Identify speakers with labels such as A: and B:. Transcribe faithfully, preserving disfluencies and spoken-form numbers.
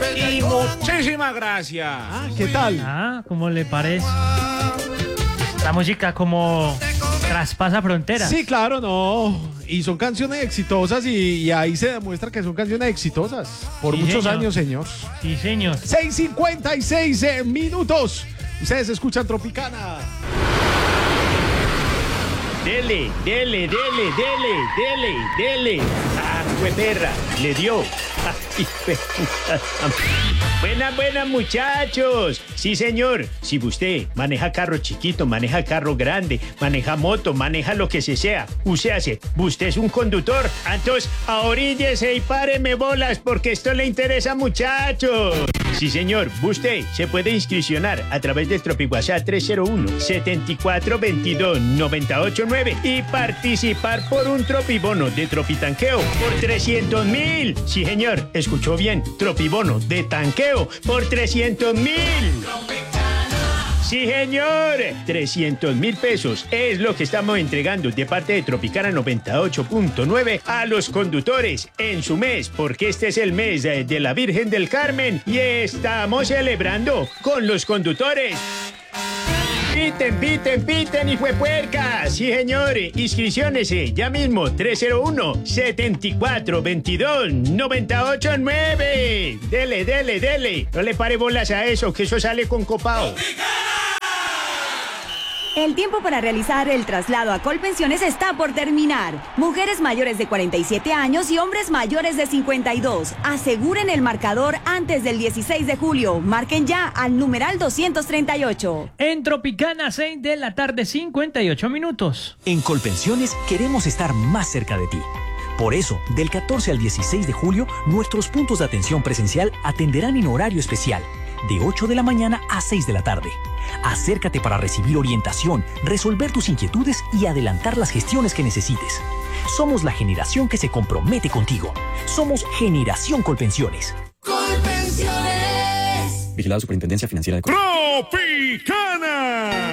A: Y muchísimas gracias.
B: Ah, ¿qué tal?
C: Ah, ¿cómo le parece? La música como traspasa fronteras.
B: Sí, claro, no. Y son canciones exitosas y, y ahí se demuestra que son canciones exitosas. Por
C: Sí,
B: muchos
C: señor.
B: años, señor.
C: Sí, señor.
B: seis cincuenta y seis eh, minutos. Ustedes escuchan Tropicana.
D: Dele, dele, dele, dele, dele, dele. Ah, fue perra, le dio. Ay, fue puta. Buenas, buenas, muchachos. Sí, señor. Si usted maneja carro chiquito, maneja carro grande, maneja moto, maneja lo que se sea, usted hace, usted es un conductor, entonces ahoríllese y páreme bolas porque esto le interesa, muchachos. Sí, señor. Usted se puede inscripcionar a través del TropiWhatsApp tres cero uno, setenta y cuatro veintidós, noventa y ocho nueve y participar por un tropibono de Tropitanqueo por trescientos mil. Sí, señor. Escuchó bien. Tropibono de tanqueo por trescientos mil. Sí, señor. trescientos mil pesos es lo que estamos entregando de parte de Tropicana noventa y ocho punto nueve a los conductores en su mes, porque este es el mes de de la Virgen del Carmen y estamos celebrando con los conductores. Piten, piten, piten, hijo de puerca. Sí, señor. Inscripciones ya mismo. tres cero uno, setenta y cuatro veintidós, noventa y ocho nueve. Dele, dele, dele. No le pare bolas a eso, que eso sale con copao.
E: El tiempo para realizar el traslado a Colpensiones está por terminar. Mujeres mayores de cuarenta y siete años y hombres mayores de cincuenta y dos. Aseguren el marcador antes del dieciséis de julio. Marquen ya al numeral doscientos treinta y ocho.
C: En Tropicana, seis de la tarde, cincuenta y ocho minutos.
F: En Colpensiones queremos estar más cerca de ti. Por eso, del catorce al dieciséis de julio, nuestros puntos de atención presencial atenderán en horario especial, de ocho de la mañana a seis de la tarde. Acércate para recibir orientación, resolver tus inquietudes y adelantar las gestiones que necesites. Somos la generación que se compromete contigo. Somos Generación Colpensiones.
G: Colpensiones.
H: Vigilado Superintendencia Financiera de Colombia.
A: Tropicana.